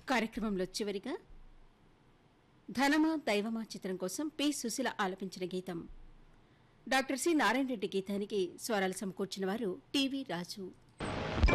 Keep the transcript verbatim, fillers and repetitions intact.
కార్యక్రమంలో చివరిగా ధనమా దైవమా చిత్రం కోసం పి సుశీల ఆలపించిన గీతం డాక్టర్ సి నారాయణ రెడ్డి గీతానికి స్వరాలు సమకూర్చిన వారు టివి రాజు.